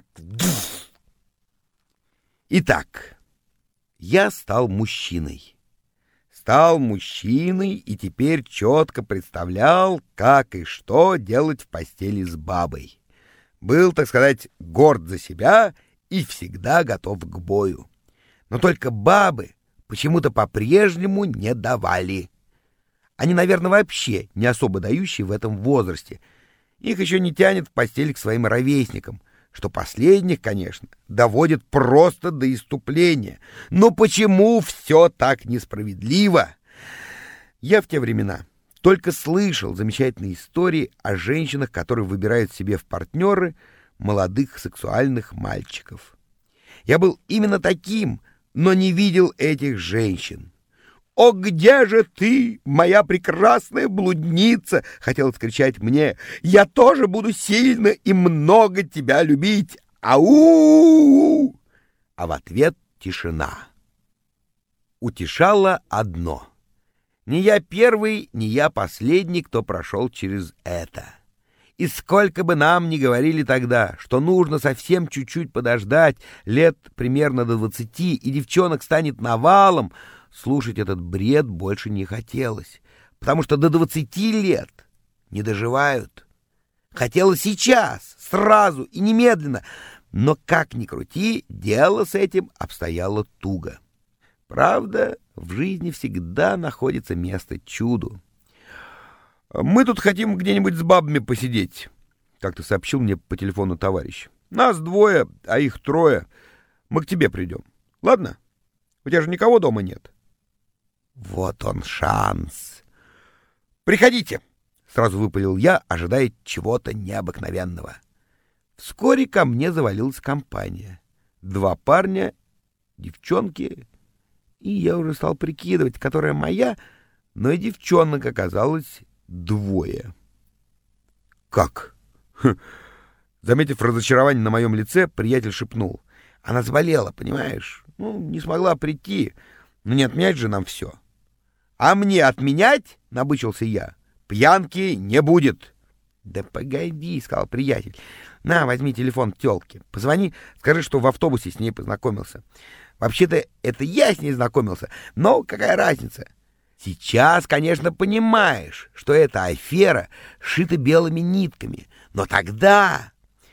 Итак, я стал мужчиной. Стал мужчиной и теперь четко представлял, как и что делать в постели с бабой. Был, так сказать, горд за себя и всегда готов к бою. Но только бабы почему-то по-прежнему не давали. Они, наверное, вообще не особо дающие в этом возрасте. Их еще не тянет в постель к своим ровесникам, что последних, конечно, доводит просто до исступления. Но почему все так несправедливо? Я в те времена только слышал замечательные истории о женщинах, которые выбирают себе в партнеры молодых сексуальных мальчиков. Я был именно таким, но не видел этих женщин. «О, где же ты, моя прекрасная блудница?» — хотел кричать мне. «Я тоже буду сильно и много тебя любить! Ау!» А в ответ тишина. Утешало одно. Не я первый, не я последний, кто прошел через это. И сколько бы нам ни говорили тогда, что нужно совсем чуть-чуть подождать, лет примерно до двадцати, и девчонок станет навалом, слушать этот бред больше не хотелось, потому что до двадцати лет не доживают. Хотелось сейчас, сразу и немедленно, но как ни крути, дело с этим обстояло туго. Правда, в жизни всегда находится место чуду. «Мы тут хотим где-нибудь с бабами посидеть», — как-то сообщил мне по телефону товарищ. «Нас двое, а их трое. Мы к тебе придем. Ладно? У тебя же никого дома нет». Вот он шанс. «Приходите!» — сразу выпалил я, ожидая чего-то необыкновенного. Вскоре ко мне завалилась компания. Два парня, девчонки, и я уже стал прикидывать, которая моя, но и девчонок оказалось двое. «Как?» Заметив разочарование на моем лице, приятель шепнул. «Она заболела, понимаешь? Ну, не смогла прийти. Но не отменять же нам все». «А мне отменять?» — набычился я. «Пьянки не будет». «Да погоди», — сказал приятель. «На, возьми телефон тёлки. Позвони, скажи, что в автобусе с ней познакомился. Вообще-то это я с ней знакомился, но какая разница? Сейчас, конечно, понимаешь, что эта афера шита белыми нитками, но тогда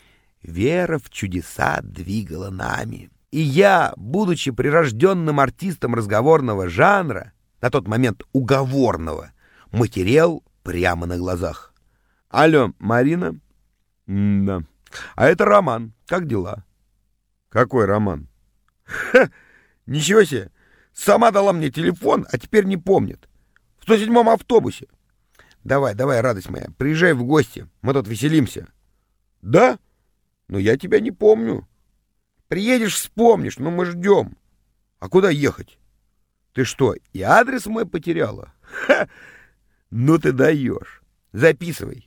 вера в чудеса двигала нами. И я, будучи прирожденным артистом разговорного жанра, на тот момент уговорного, матерел прямо на глазах. «Алло, Марина?» «Да. А это Роман. Как дела?» «Какой Роман?» «Ха! Ничего себе! Сама дала мне телефон, а теперь не помнит. В сто седьмом автобусе. Давай, давай, радость моя, приезжай в гости, мы тут веселимся». «Да? Но я тебя не помню». «Приедешь, вспомнишь, но мы ждем». «А куда ехать?» «Ты что, и адрес мой потеряла?» «Ха! Ну ты даешь. Записывай».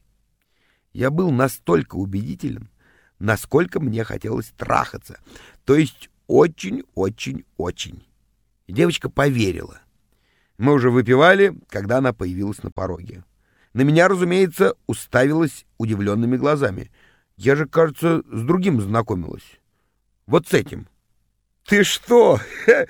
Я был настолько убедителен, насколько мне хотелось трахаться, то есть очень-очень-очень. И девочка поверила. Мы уже выпивали, когда она появилась на пороге. На меня, разумеется, уставилась удивленными глазами. Я же, кажется, с другим знакомилась. Вот с этим. «Ты что?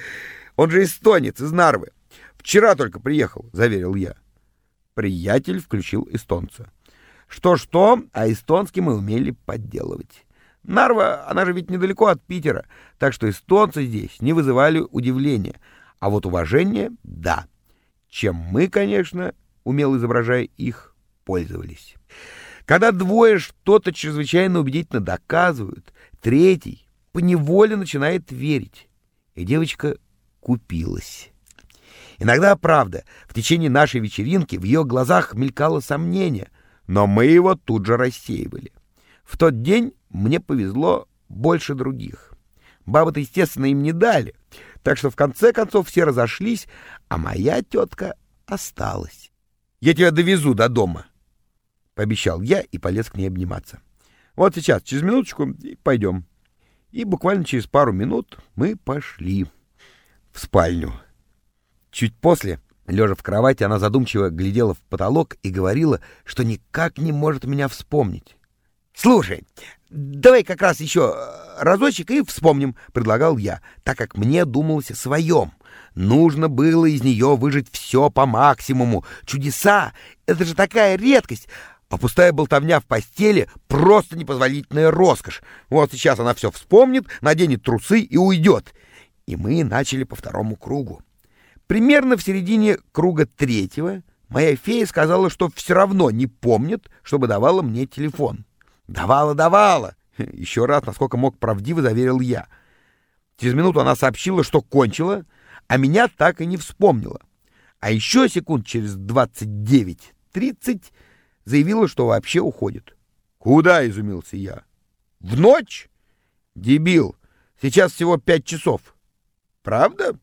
Он же эстонец, из Нарвы. Вчера только приехал», — заверил я. Приятель включил эстонца. Что-что, а эстонский мы умели подделывать. Нарва, она же ведь недалеко от Питера, так что эстонцы здесь не вызывали удивления, а вот уважение — да. Чем мы, конечно, умело изображая их, пользовались. Когда двое что-то чрезвычайно убедительно доказывают, третий поневоле начинает верить, и девочка купилась. Иногда, правда, в течение нашей вечеринки в ее глазах мелькало сомнение, но мы его тут же рассеивали. В тот день мне повезло больше других. Бабы-то, естественно, им не дали, так что в конце концов все разошлись, а моя тетка осталась. «Я тебя довезу до дома», — пообещал я и полез к ней обниматься. «Вот сейчас, через минуточку, и пойдем». И буквально через пару минут мы пошли в спальню. Чуть после, лежа в кровати, она задумчиво глядела в потолок и говорила, что никак не может меня вспомнить. «Слушай, давай как раз еще разочек и вспомним», — предлагал я, так как мне думалось о своем. Нужно было из нее выжать все по максимуму. Чудеса — это же такая редкость, а пустая болтовня в постели — просто непозволительная роскошь. Вот сейчас она все вспомнит, наденет трусы и уйдет. И мы начали по второму кругу. Примерно в середине круга третьего моя фея сказала, что все равно не помнит, чтобы давала мне телефон. «Давала, давала!» Еще раз, насколько мог, правдиво заверил я. Через минуту она сообщила, что кончила, а меня так и не вспомнила. А еще секунд через двадцать девять тридцать заявила, что вообще уходит. «Куда?» — изумился я. «В ночь? Дебил! Сейчас всего пять часов. Правда?»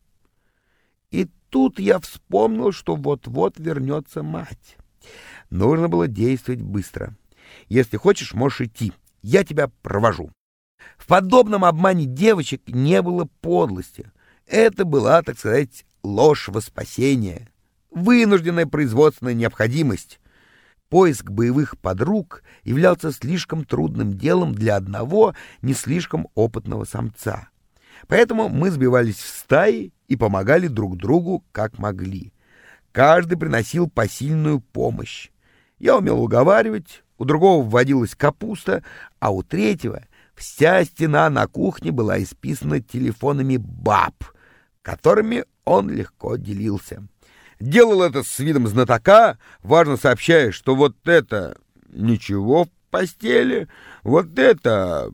И тут я вспомнил, что вот-вот вернется мать. Нужно было действовать быстро. «Если хочешь, можешь идти. Я тебя провожу». В подобном обмане девочек не было подлости. Это была, так сказать, ложь во спасение. Вынужденная производственная необходимость. Поиск боевых подруг являлся слишком трудным делом для одного не слишком опытного самца. Поэтому мы сбивались в стаи и помогали друг другу как могли. Каждый приносил посильную помощь. Я умел уговаривать, у другого вводилась капуста, а у третьего вся стена на кухне была исписана телефонами баб, которыми он легко делился. Делал это с видом знатока, важно сообщая, что вот это ничего в постели, вот это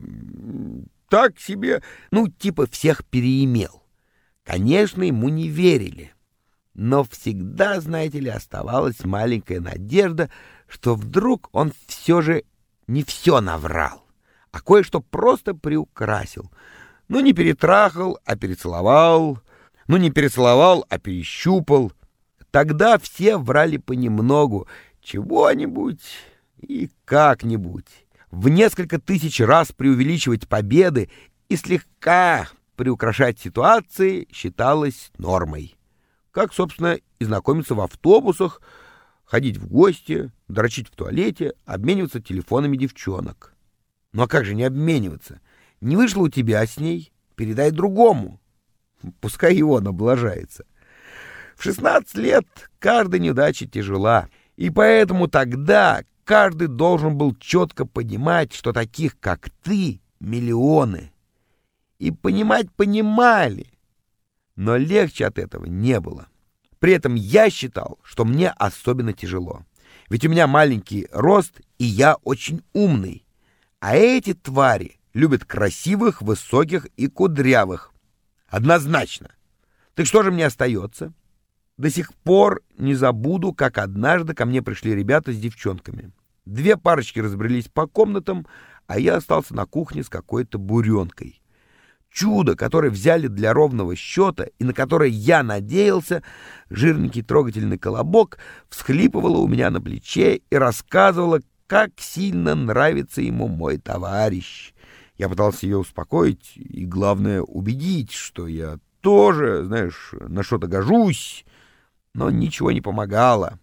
так себе, ну, типа всех переимел. Конечно, ему не верили, но всегда, знаете ли, оставалась маленькая надежда, что вдруг он все же не все наврал, а кое-что просто приукрасил. Ну, не перетрахал, а перецеловал, ну, не перецеловал, а перещупал. Тогда все врали понемногу, чего-нибудь и как-нибудь. В несколько тысяч раз преувеличивать победы и слегка приукрашать ситуации считалось нормой. Как, собственно, и знакомиться в автобусах, ходить в гости, дрочить в туалете, обмениваться телефонами девчонок. Ну а как же не обмениваться? Не вышло у тебя с ней, передай другому. Пускай его наблажается. В шестнадцать лет каждая неудача тяжела, и поэтому тогда каждый должен был четко понимать, что таких, как ты, миллионы. И понимать понимали, но легче от этого не было. При этом я считал, что мне особенно тяжело. Ведь у меня маленький рост, и я очень умный. А эти твари любят красивых, высоких и кудрявых. Однозначно. Так что же мне остается? До сих пор не забуду, как однажды ко мне пришли ребята с девчонками. Две парочки разбрелись по комнатам, а я остался на кухне с какой-то буренкой. Чудо, которое взяли для ровного счета и на которое я надеялся, жирненький трогательный колобок, всхлипывала у меня на плече и рассказывала, как сильно нравится ему мой товарищ. Я пытался ее успокоить и, главное, убедить, что я тоже, знаешь, на что-то гожусь, но ничего не помогало.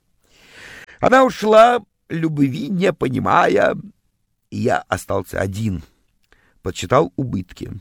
Она ушла, любви не понимая, и я остался один. Подсчитал убытки.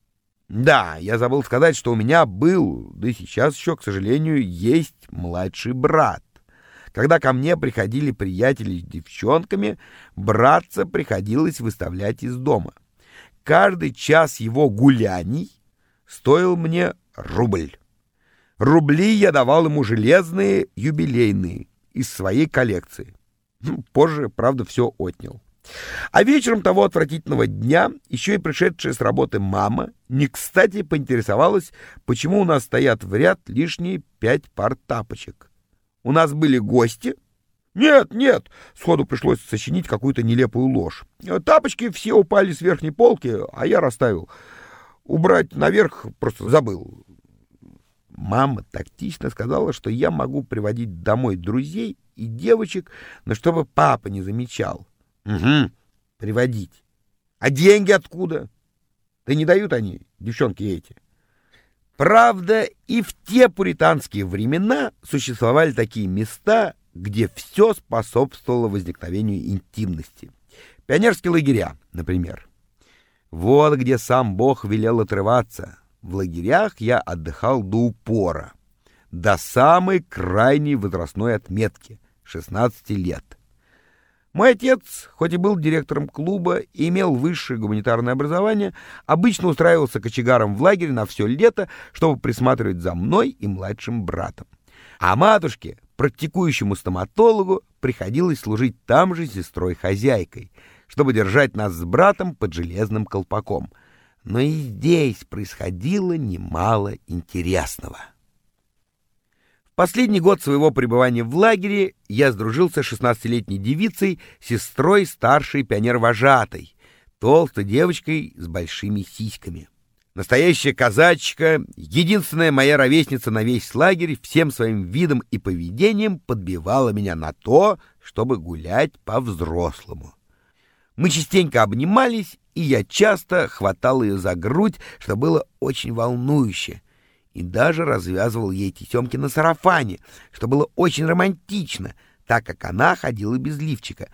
Да, я забыл сказать, что у меня был, да и сейчас еще, к сожалению, есть младший брат. Когда ко мне приходили приятели с девчонками, братца приходилось выставлять из дома. Каждый час его гуляний стоил мне рубль. Рубли я давал ему железные, юбилейные, из своей коллекции. Позже, правда, все отнял. А вечером того отвратительного дня еще и пришедшая с работы мама не кстати поинтересовалась, почему у нас стоят в ряд лишние пять пар тапочек. У нас были гости? Нет, нет, сходу пришлось сочинить какую-то нелепую ложь. Тапочки все упали с верхней полки, а я расставил. Убрать наверх просто забыл. Мама тактично сказала, что я могу приводить домой друзей и девочек, но чтобы папа не замечал. Угу, приводить. А деньги откуда? Да не дают они, девчонки эти. Правда, и в те пуританские времена существовали такие места, где все способствовало возникновению интимности. Пионерские лагеря, например. Вот где сам Бог велел отрываться. В лагерях я отдыхал до упора, до самой крайней возрастной отметки — шестнадцати лет. Мой отец, хоть и был директором клуба и имел высшее гуманитарное образование, обычно устраивался кочегаром в лагере на все лето, чтобы присматривать за мной и младшим братом. А матушке, практикующему стоматологу, приходилось служить там же сестрой-хозяйкой, чтобы держать нас с братом под железным колпаком. Но и здесь происходило немало интересного. В последний год своего пребывания в лагере я сдружился с шестнадцатилетней девицей, сестрой старшей пионер-вожатой, толстой девочкой с большими сиськами. Настоящая казачка, единственная моя ровесница на весь лагерь, всем своим видом и поведением подбивала меня на то, чтобы гулять по-взрослому. Мы частенько обнимались, и я часто хватал ее за грудь, что было очень волнующе, и даже развязывал ей тесемки на сарафане, что было очень романтично, так как она ходила без лифчика.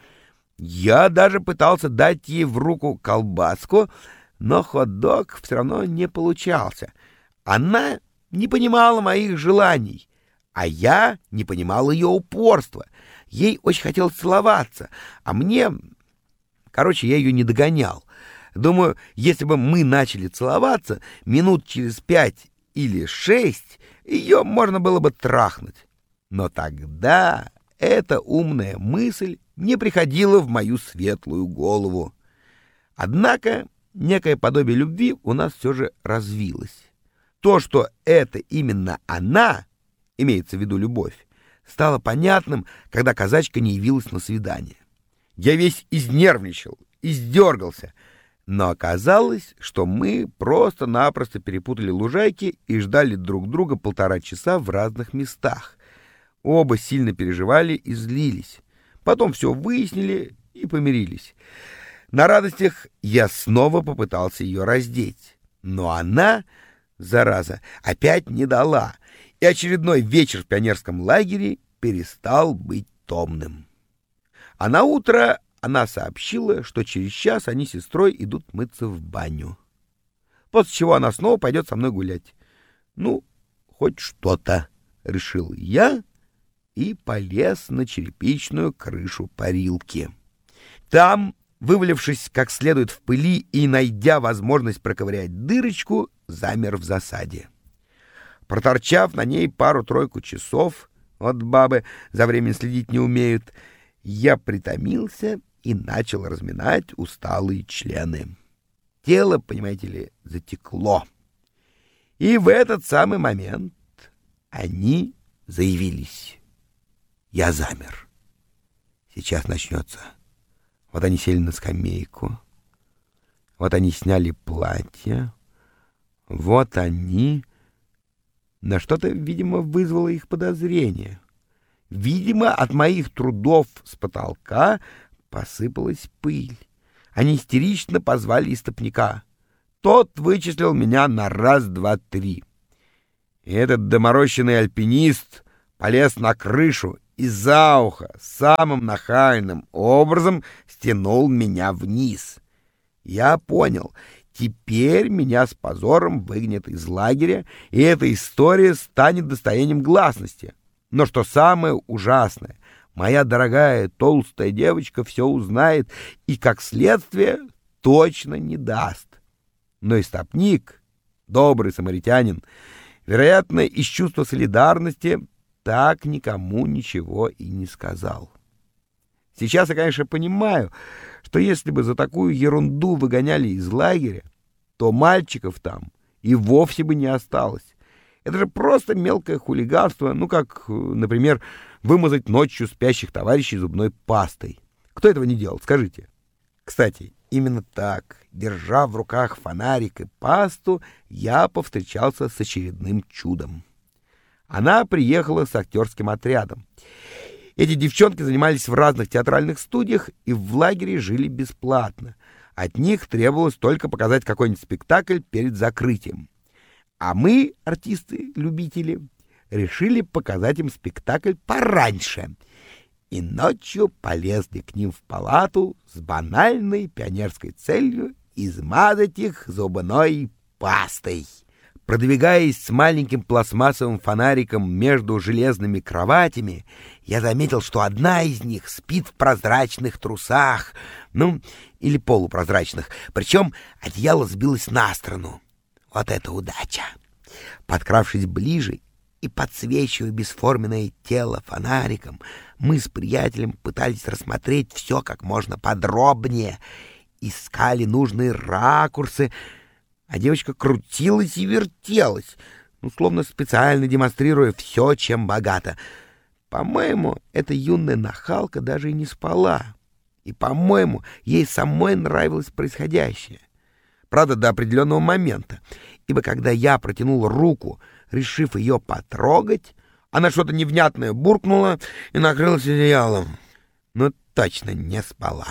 Я даже пытался дать ей в руку колбаску, но хот-дог все равно не получался. Она не понимала моих желаний, а я не понимал ее упорства. Ей очень хотелось целоваться, а мне... Короче, я ее не догонял. Думаю, если бы мы начали целоваться, минут через пять или шесть ее можно было бы трахнуть. Но тогда эта умная мысль не приходила в мою светлую голову. Однако некое подобие любви у нас все же развилось. То, что это именно она, имеется в виду любовь, стало понятным, когда казачка не явилась на свидание. Я весь изнервничал, издергался, но оказалось, что мы просто-напросто перепутали лужайки и ждали друг друга полтора часа в разных местах. Оба сильно переживали и злились. Потом все выяснили и помирились. На радостях я снова попытался ее раздеть, но она, зараза, опять не дала, и очередной вечер в пионерском лагере перестал быть томным. А на утро она сообщила, что через час они с сестрой идут мыться в баню. После чего она снова пойдет со мной гулять. Ну, хоть что-то, решил я и полез на черепичную крышу парилки. Там, вывалившись как следует в пыли и найдя возможность проковырять дырочку, замер в засаде. Проторчав на ней пару-тройку часов, вот бабы за временем следить не умеют, я притомился и начал разминать усталые члены. Тело, понимаете ли, затекло. И в этот самый момент они заявились. Я замер. Сейчас начнется. Вот они сели на скамейку. Вот они сняли платье. Вот они... На что-то, видимо, вызвало их подозрение. Видимо, от моих трудов с потолка посыпалась пыль. Они истерично позвали истопника. Тот вычислил меня на раз, два, три. И этот доморощенный альпинист полез на крышу и за ухо самым нахальным образом стянул меня вниз. Я понял, теперь меня с позором выгонят из лагеря, и эта история станет достоянием гласности. Но что самое ужасное, моя дорогая толстая девочка все узнает и, как следствие, точно не даст. Но истопник, добрый самаритянин, вероятно, из чувства солидарности, так никому ничего и не сказал. Сейчас я, конечно, понимаю, что если бы за такую ерунду выгоняли из лагеря, то мальчиков там и вовсе бы не осталось. Это же просто мелкое хулиганство, ну как, например, вымазать ночью спящих товарищей зубной пастой. Кто этого не делал, скажите? Кстати, именно так, держа в руках фонарик и пасту, я повстречался с очередным чудом. Она приехала с актерским отрядом. Эти девчонки занимались в разных театральных студиях и в лагере жили бесплатно. От них требовалось только показать какой-нибудь спектакль перед закрытием. А мы, артисты-любители, решили показать им спектакль пораньше. и ночью полезли к ним в палату с банальной пионерской целью измазать их зубной пастой. Продвигаясь с маленьким пластмассовым фонариком между железными кроватями, я заметил, что одна из них спит в прозрачных трусах, ну, или полупрозрачных, причем одеяло сбилось на сторону. Вот это удача! Подкравшись ближе и подсвечивая бесформенное тело фонариком, мы с приятелем пытались рассмотреть все как можно подробнее, искали нужные ракурсы, а девочка крутилась и вертелась, ну, словно специально демонстрируя все, чем богата. По-моему, эта юная нахалка даже и не спала. И, по-моему, ей самой нравилось происходящее. Правда, до определенного момента, ибо когда я протянул руку, решив ее потрогать, она что-то невнятное буркнула и накрылась одеялом. Но точно не спала.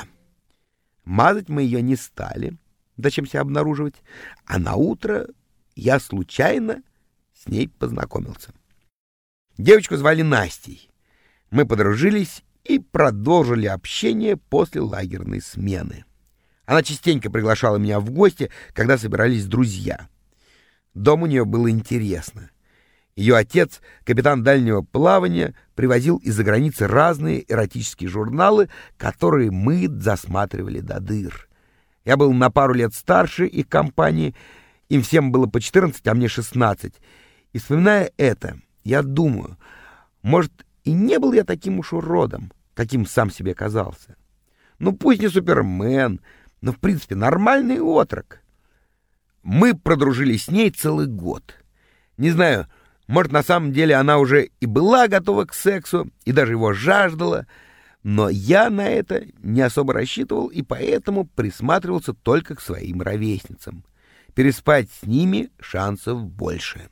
Мазать мы ее не стали. Зачем себя обнаруживать? А на утро я случайно с ней познакомился. Девочку звали Настей. Мы подружились и продолжили общение после лагерной смены. Она частенько приглашала меня в гости, когда собирались друзья. Дом у нее было интересно. Ее отец, капитан дальнего плавания, привозил из-за границы разные эротические журналы, которые мы засматривали до дыр. Я был на пару лет старше их компании, им всем было по четырнадцать, а мне шестнадцать. И вспоминая это, я думаю, может, и не был я таким уж уродом, каким сам себе казался. Ну, пусть не Супермен, но, в принципе, нормальный отрок. Мы продружились с ней целый год. Не знаю, может, на самом деле она уже и была готова к сексу, и даже его жаждала, но я на это не особо рассчитывал и поэтому присматривался только к своим ровесницам. Переспать с ними шансов больше.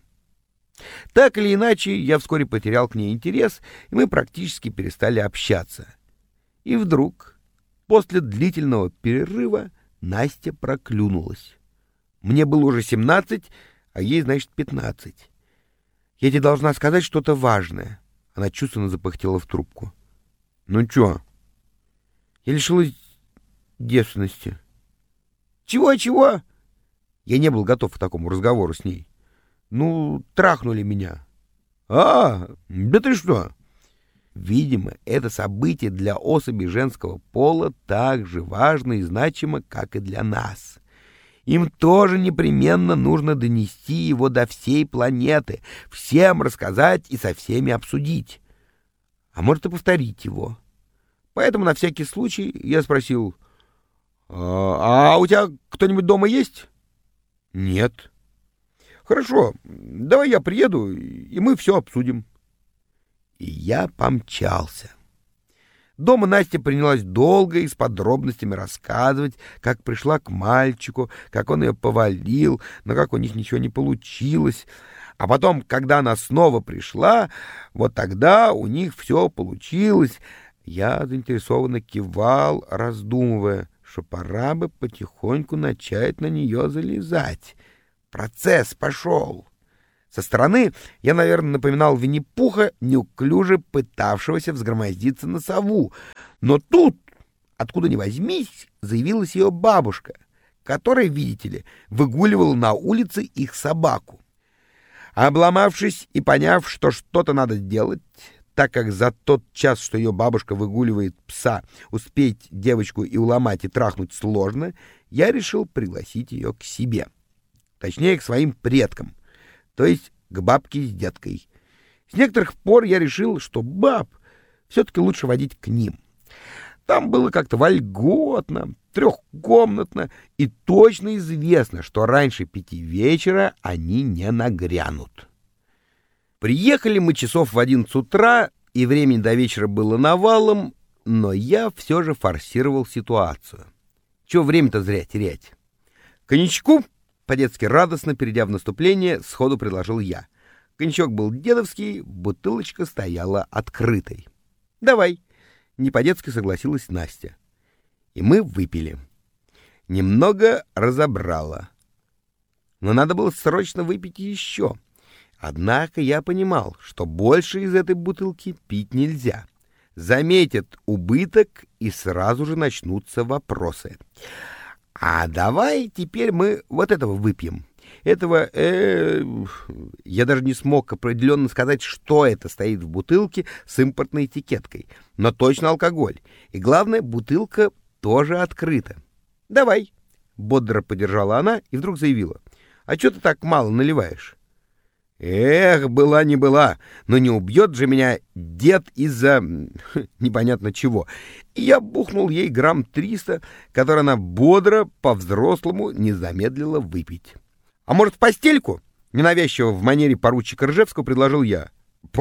Так или иначе, я вскоре потерял к ней интерес, и мы практически перестали общаться. И вдруг, после длительного перерыва, Настя проклюнулась. Мне было уже семнадцать, а ей, значит, пятнадцать. Я тебе должна сказать что-то важное. Она чувственно запыхтела в трубку. Ну чё? Я лишилась девственности. Чего-чего? Я не был готов к такому разговору с ней. Ну, трахнули меня. А, да ты что? Видимо, это событие для особей женского пола так же важно и значимо, как и для нас. Им тоже непременно нужно донести его до всей планеты, всем рассказать и со всеми обсудить. А может и повторить его. Поэтому на всякий случай я спросил: «А, а у тебя кто-нибудь дома есть?» «Нет». «Хорошо, давай я приеду, и мы все обсудим». И я помчался. Дома Настя принялась долго и с подробностями рассказывать, как пришла к мальчику, как он ее повалил, но как у них ничего не получилось. А потом, когда она снова пришла, вот тогда у них все получилось. Я заинтересованно кивал, раздумывая, что пора бы потихоньку начать на нее залезать. Процесс пошел. Со стороны я, наверное, напоминал Винни-Пуха, неуклюже пытавшегося взгромоздиться на сову. Но тут, откуда ни возьмись, заявилась ее бабушка, которая, видите ли, выгуливала на улице их собаку. Обломавшись и поняв, что что-то надо делать, так как за тот час, что ее бабушка выгуливает пса, успеть девочку и уломать, и трахнуть сложно, я решил пригласить ее к себе. Точнее, к своим предкам, то есть к бабке с дедкой. С некоторых пор я решил, что баб все-таки лучше водить к ним. Там было как-то вольготно, трехкомнатно, и точно известно, что раньше пяти вечера они не нагрянут. Приехали мы часов в одиннадцать утра, и времени до вечера было навалом, но я все же форсировал ситуацию. Чего время-то зря терять? Коньячку? По-детски радостно, перейдя в наступление, сходу предложил я. Коньячок был дедовский, бутылочка стояла открытой. «Давай», — не по-детски согласилась Настя. И мы выпили. Немного разобрало. Но надо было срочно выпить еще. Однако я понимал, что больше из этой бутылки пить нельзя. заметят убыток и сразу же начнутся вопросы. А давай теперь мы вот этого выпьем. Этого, э, я даже не смог определенно сказать, что это стоит в бутылке с импортной этикеткой, но точно алкоголь. И главное, бутылка тоже открыта. Давай, бодро поддержала она и вдруг заявила: а что ты так мало наливаешь? Эх, была не была, но не убьет же меня дед из-за непонятно чего. И я бухнул ей грамм триста, который она бодро, по-взрослому, не замедлила выпить. «А может, в постельку?» — ненавязчиво в манере поручика Ржевского предложил я.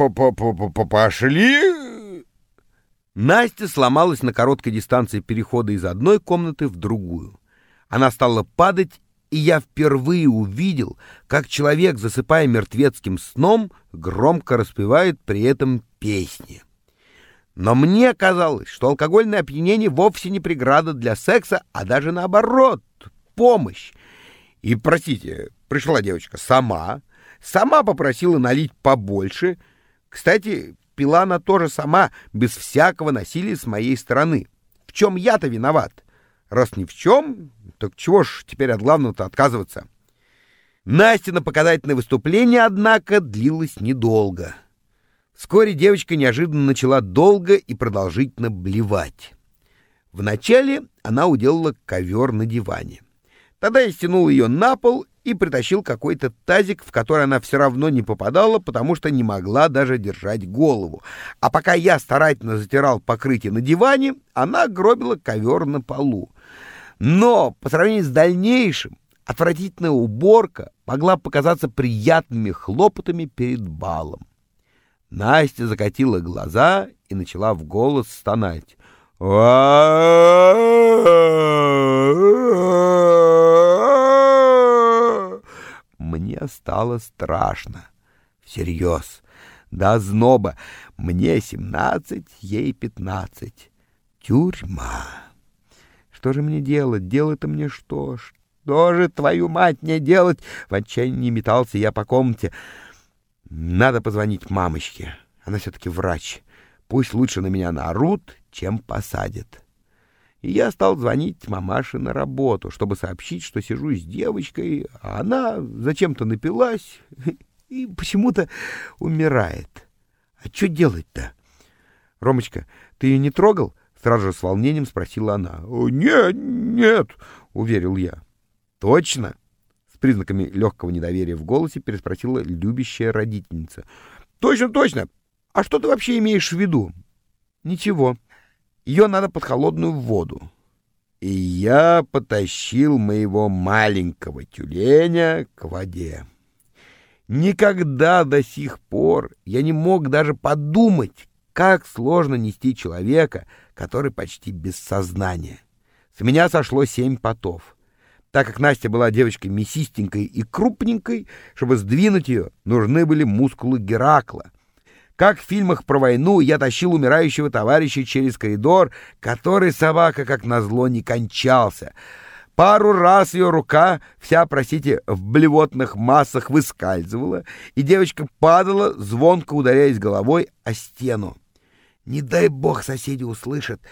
«Пошли!» Настя сломалась на короткой дистанции перехода из одной комнаты в другую. Она стала падать, и я впервые увидел, как человек, засыпая мертвецким сном, громко распевает при этом песни. Но мне казалось, что алкогольное опьянение вовсе не преграда для секса, а даже наоборот, помощь. И, простите, пришла девочка сама, сама попросила налить побольше. Кстати, пила она тоже сама, без всякого насилия с моей стороны. В чем я-то виноват? Раз ни в чем, так чего ж теперь от главного-то отказываться? Настина показательное выступление, однако, длилось недолго. Вскоре девочка неожиданно начала долго и продолжительно блевать. Вначале она уделала ковер на диване. Тогда я стянул ее на пол и притащил какой-то тазик, в который она все равно не попадала, потому что не могла даже держать голову. А пока я старательно затирал покрытие на диване, она гробила ковер на полу. Но по сравнению с дальнейшим, отвратительная уборка могла показаться приятными хлопотами перед балом. Настя закатила глаза и начала в голос стонать. Мне стало страшно. Всерьез. До озноба. Мне семнадцать, ей пятнадцать. Тюрьма. Что же мне делать? Делать-то мне что? Что же, твою мать, мне делать? В отчаянии метался я по комнате. Надо позвонить мамочке. Она все-таки врач. Пусть лучше на меня наорут, чем посадят. И я стал звонить мамаше на работу, чтобы сообщить, что сижу с девочкой, а она зачем-то напилась и почему-то умирает. А что делать-то? — Ромочка, ты ее не трогал? — сразу же с волнением спросила она. — Нет, нет, — уверил я. — Точно? — с признаками легкого недоверия в голосе переспросила любящая родительница. — Точно, точно. А что ты вообще имеешь в виду? — Ничего. Ее надо под холодную воду. И я потащил моего маленького тюленя к воде. Никогда до сих пор я не мог даже подумать, как сложно нести человека, который почти без сознания. С меня сошло семь потов. Так как Настя была девочкой мясистенькой и крупненькой, чтобы сдвинуть ее, нужны были мускулы Геракла. Как в фильмах про войну, я тащил умирающего товарища через коридор, который, собака, как назло, не кончался. Пару раз ее рука, вся, простите, в блевотных массах выскальзывала, и девочка падала, звонко ударяясь головой о стену. Не дай бог соседи услышат,